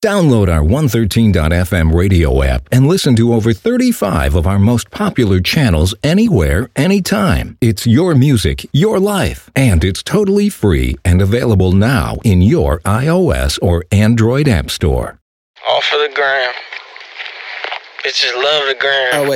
Download our 113.fm radio app and listen to over 35 of our most popular channels anywhere, anytime. It's your music, your life, and it's totally free and available now in your iOS or Android app store. All for the gram. Bitches love the gram. Oh, wait.